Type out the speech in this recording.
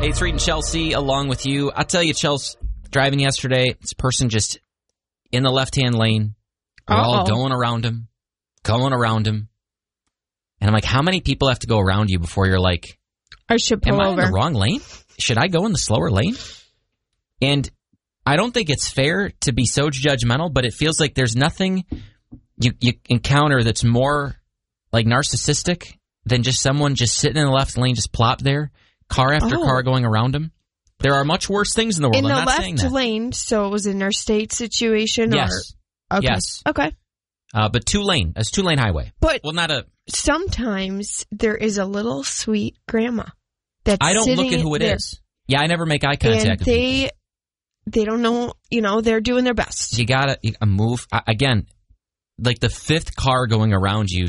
Hey, it's Reed and Chelsea along with you. I'll tell you, Chelsea, driving yesterday, this person just in the left-hand lane. We're all going around him. And I'm like, how many people have to go around you before you're like, I should pull am I over. in the wrong lane? Should I go in the slower lane? And I don't think it's fair to be so judgmental, but it feels like there's nothing you encounter that's more like narcissistic than just someone just sitting in the left lane, just plop there, car after car going around them. There are much worse things in the world. In I'm the not saying left that. lane, so it was an interstate situation? Yes. Or, okay. Yes. Okay. But it's 2-lane highway. But well, not a. Sometimes there is a little sweet grandma that's I don't look at who it there. is. Yeah, I never make eye contact And with people. they don't know, they're doing their best. You gotta move again. Like the fifth car going around you